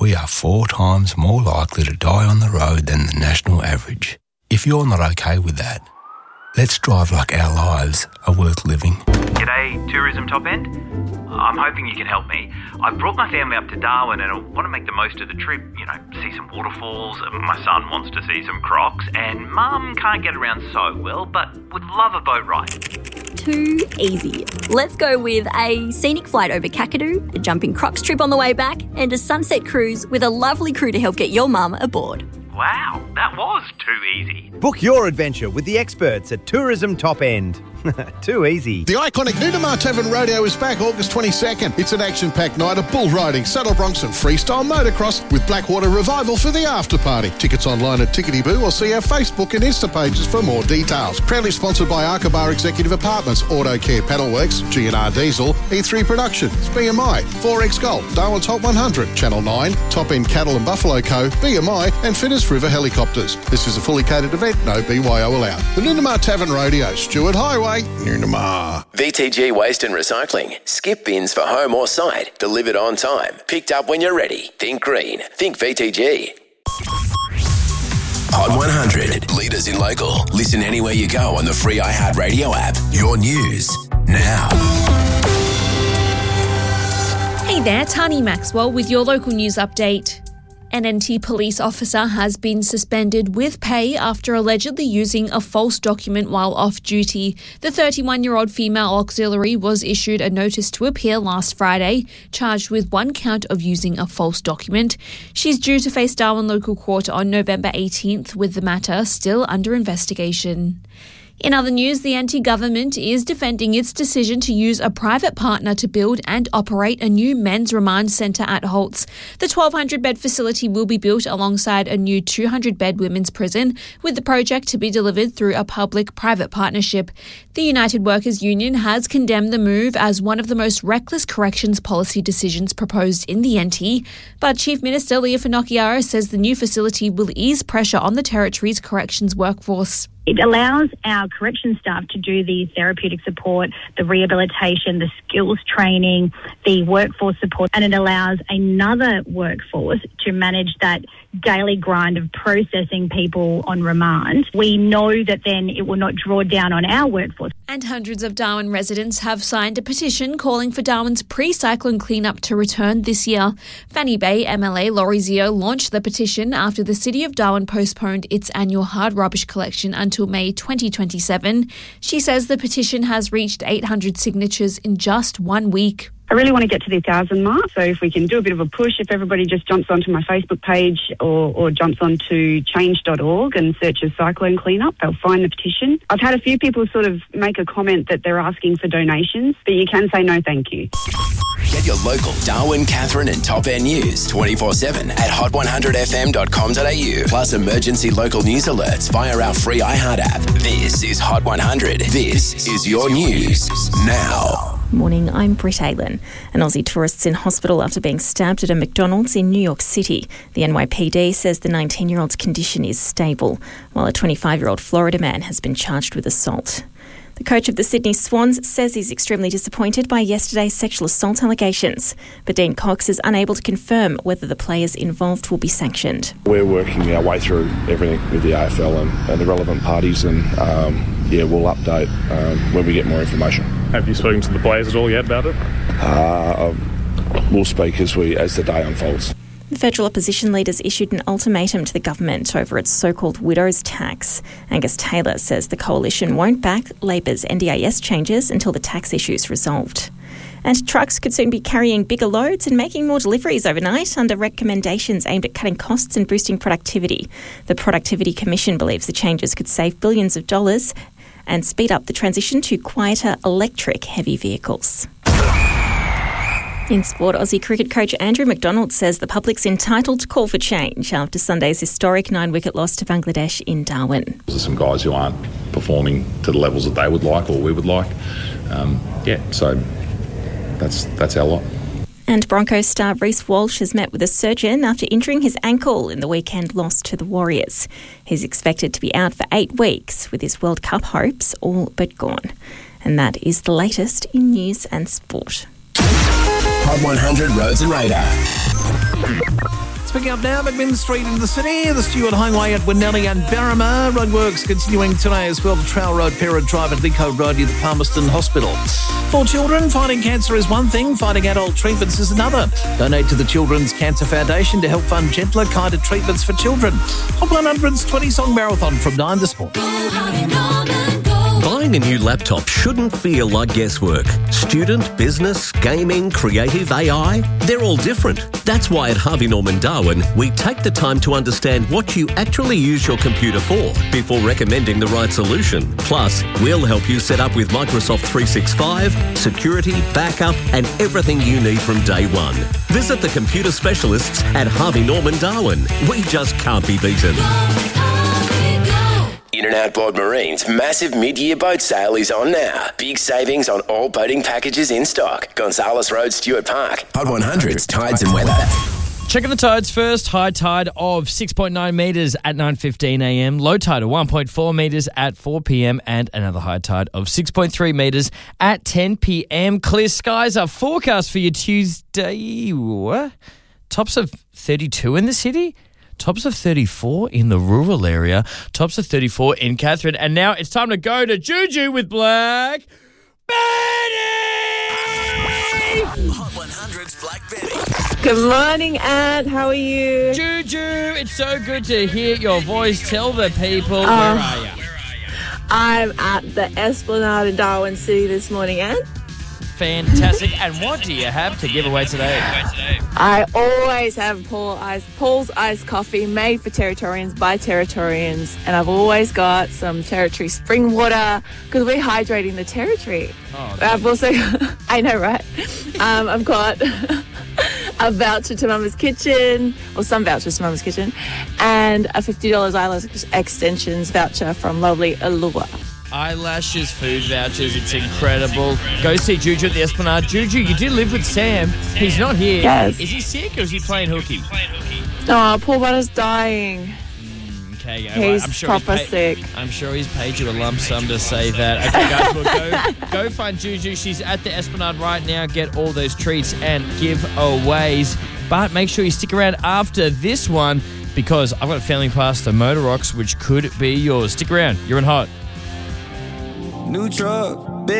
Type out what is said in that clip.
we are 4 times more likely to die on the road than the national average. If you're not okay with that, let's drive like our lives are worth living. G'day, Tourism Top End. I'm hoping you can help me. I've brought my family up to Darwin and I want to make the most of the trip. You know, see some waterfalls. My son wants to see some crocs and Mum can't get around so well but would love a boat ride. Too easy. Let's go with a scenic flight over Kakadu, a jumping crocs trip on the way back and a sunset cruise with a lovely crew to help get your mum aboard. Wow, that was too easy. Book your adventure with the experts at Tourism Top End. Too easy. The iconic Nunamar Tavern Rodeo is back August 22nd. It's an action-packed night of bull riding, saddle broncs and freestyle motocross with Blackwater Revival for the after party. Tickets online at Tickety Boo or see our Facebook and Insta pages for more details. Proudly sponsored by Arkabar Executive Apartments, Auto Care Paddleworks, G&R Diesel, E3 Productions, BMI, 4X Gold, Darwin's Hot 100, Channel 9, Top End Cattle and Buffalo Co, BMI and Finnis River Helicopters. This is a fully catered event, no BYO allowed. The Nunamar Tavern Rodeo, Stewart Highway, Nunamar. VTG Waste and Recycling. Skip bins for home or site. Delivered on time. Picked up when you're ready. Think green. Think VTG. Hot 100. Leaders in local. Listen anywhere you go on the free iHeartRadio app. Your news now. Hey there, Tani Maxwell with your local news update. An NT police officer has been suspended with pay after allegedly using a false document while off duty. The 31-year-old female auxiliary was issued a notice to appear last Friday, charged with 1 count of using a false document. She's due to face Darwin Local Court on November 18th, with the matter still under investigation. In other news, the NT government is defending its decision to use a private partner to build and operate a new men's remand centre at Holtz. The 1,200-bed facility will be built alongside a new 200-bed women's prison, with the project to be delivered through a public-private partnership. The United Workers' Union has condemned the move as one of the most reckless corrections policy decisions proposed in the NT, but Chief Minister Leah Finocchiaro says the new facility will ease pressure on the territory's corrections workforce. It allows our correction staff to do the therapeutic support, the rehabilitation, the skills training, the workforce support, and it allows another workforce to manage that daily grind of processing people on remand. We know that then it will not draw down on our workforce. And hundreds of Darwin residents have signed a petition calling for Darwin's pre-cyclone cleanup to return this year. Fanny Bay MLA Laurie Zio launched the petition after the City of Darwin postponed its annual hard rubbish collection until May 2027. She says the petition has reached 800 signatures in just 1 week. I really want to get to the 1,000 mark, so if we can do a bit of a push, if everybody just jumps onto my Facebook page or jumps onto change.org and searches cyclone cleanup, they'll find the petition. I've had a few people sort of make a comment that they're asking for donations, but you can say no thank you. Get your local Darwin, Katherine and Top End news 24/7 at hot100fm.com.au. Plus emergency local news alerts via our free iHeart app. This is Hot 100. This is your news now. Morning, I'm Britt Aylen. An Aussie tourist's in hospital after being stabbed at a McDonald's in New York City. The NYPD says the 19-year-old's condition is stable, while a 25-year-old Florida man has been charged with assault. The coach of the Sydney Swans says he's extremely disappointed by yesterday's sexual assault allegations, but Dean Cox is unable to confirm whether the players involved will be sanctioned. We're working our way through everything with the AFL and the relevant parties, and we'll update when we get more information. Have you spoken to the players at all yet about it? We'll speak as the day unfolds. The federal opposition leaders issued an ultimatum to the government over its so-called widow's tax. Angus Taylor says the coalition won't back Labor's NDIS changes until the tax issue's resolved. And trucks could soon be carrying bigger loads and making more deliveries overnight under recommendations aimed at cutting costs and boosting productivity. The Productivity Commission believes the changes could save billions of dollars and speed up the transition to quieter electric heavy vehicles. In sport, Aussie cricket coach Andrew McDonald says the public's entitled to call for change after Sunday's historic 9-wicket loss to Bangladesh in Darwin. There's some guys who aren't performing to the levels that they would like or we would like. So that's our lot. And Broncos star Reece Walsh has met with a surgeon after injuring his ankle in the weekend loss to the Warriors. He's expected to be out for 8 weeks, with his World Cup hopes all but gone. And that is the latest in news and sport. Hot 100 Roads and Radar. picking up now. McMinn Street in the city, the Stuart Highway at Winnelly and Berrima. Roadworks continuing today as well. The Trail Road, Parrot Drive and Lico Road near the Palmerston Hospital. For children, fighting cancer is one thing, fighting adult treatments is another. Donate to the Children's Cancer Foundation to help fund gentler, kinder treatments for children. Hot 100's 20-song marathon from 9 this morning. Buying a new laptop shouldn't feel like guesswork. Student, business, gaming, creative, AI, they're all different. That's why at Harvey Norman Darwin, we take the time to understand what you actually use your computer for before recommending the right solution. Plus, we'll help you set up with Microsoft 365, security, backup, and everything you need from day one. Visit the computer specialists at Harvey Norman Darwin. We just can't be beaten. In and Outboard Marine's massive mid-year boat sale is on now. Big savings on all boating packages in stock. Gonzales Road, Stuart Park. Hot 100's Tides and Weather. Checking the tides first. High tide of 6.9 metres at 9:15 a.m. Low tide of 1.4 metres at 4 p.m. and another high tide of 6.3 metres at 10 p.m. Clear skies are forecast for your Tuesday. What? Tops of 32 in the city? Tops of 34 in the rural area. Tops of 34 in Katherine. And now it's time to go to Juju with Black Betty! Hot 100's Black Betty. Good morning, Ant. How are you? Juju, it's so good to hear your voice. Tell the people, where are you? I'm at the Esplanade in Darwin City this morning, Ant. Fantastic. And what do you have to give away today? I always have Paul's Iced Coffee, made for Territorians by Territorians. And I've always got some Territory spring water because we're hydrating the Territory. Oh, I've also, I know, right? I've got a voucher to Mama's Kitchen, or some vouchers to Mama's Kitchen, and a $50 eyelash extensions voucher from lovely Allure. Eyelashes, food vouchers, it's incredible. Go see Juju at the Esplanade. Juju, you do live with Sam. He's not here. Yes. Is he sick or is he playing hooky? Oh, poor brother's dying. Okay, He's I'm sure proper sick. I'm sure he's paid you a lump sum to say that. Okay, guys, well, go find Juju. She's at the Esplanade right now. Get all those treats and giveaways. But make sure you stick around after this one because I've got a family pass to Motor Rocks, which could be yours. Stick around. You're in Hot. New truck,